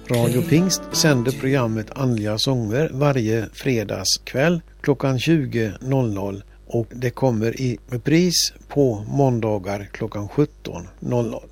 Radio Pingst sänder programmet Andliga sånger varje fredagskväll klockan 20.00 och det kommer i repris på måndagar klockan 17.00.